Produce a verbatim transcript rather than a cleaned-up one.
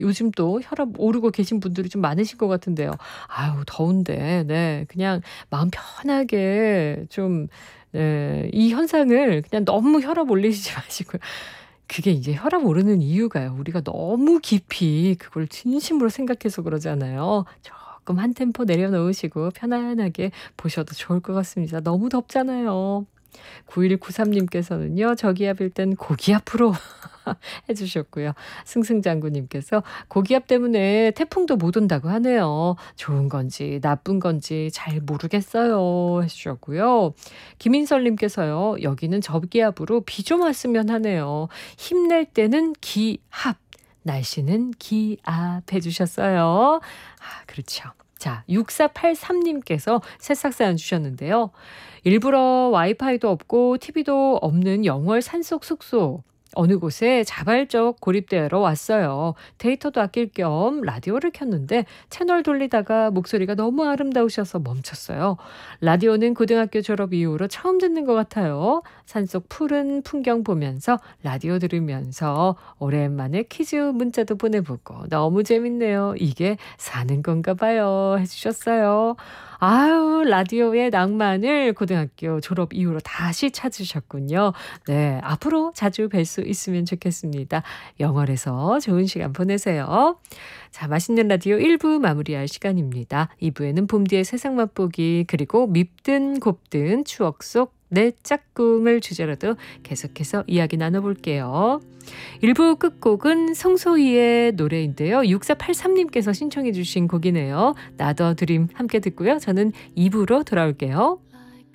요즘 또 혈압 오르고 계신 분들이 좀 많으실 것 같은데요. 아유 더운데 네 그냥 마음 편하게 좀 네 이 현상을 그냥 너무 혈압 올리시지 마시고요. 그게 이제 혈압 오르는 이유가요. 우리가 너무 깊이 그걸 진심으로 생각해서 그러잖아요. 조금 한 템포 내려놓으시고 편안하게 보셔도 좋을 것 같습니다. 너무 덥잖아요. 구일구삼 님께서는요. 저기압일 땐 고기압으로 해 주셨고요. 승승장구님께서 "고기압 때문에 태풍도 못 온다고 하네요. 좋은 건지 나쁜 건지 잘 모르겠어요." 해 주셨고요. 김인설님께서요. "여기는 저기압으로 비 좀 왔으면 하네요. 힘낼 때는 기합, 날씨는 기압." 해 주셨어요. 아 그렇죠. 자 육사팔삼 님께서 새싹 사연 주셨는데요. "일부러 와이파이도 없고 티비도 없는 영월 산속 숙소. 어느 곳에 자발적 고립되어 왔어요. 데이터도 아낄 겸 라디오를 켰는데 채널 돌리다가 목소리가 너무 아름다우셔서 멈췄어요. 라디오는 고등학교 졸업 이후로 처음 듣는 것 같아요. 산속 푸른 풍경 보면서 라디오 들으면서 오랜만에 퀴즈 문자도 보내보고 너무 재밌네요. 이게 사는 건가 봐요." 해주셨어요. 아유 라디오의 낭만을 고등학교 졸업 이후로 다시 찾으셨군요. 네 앞으로 자주 뵐 수 있으면 좋겠습니다. 영월에서 좋은 시간 보내세요. 자 맛있는 라디오 일 부 마무리할 시간입니다. 이 부에는 봄디의 세상 맛보기 그리고 밉든 곱든 추억 속 내 짝꿍을 주제로도 계속해서 이야기 나눠볼게요. 일 부 끝곡은 성소희의 노래인데요. 육사팔삼 님께서 신청해 주신 곡이네요. 나더 드림 함께 듣고요. 저는 이 부로 돌아올게요.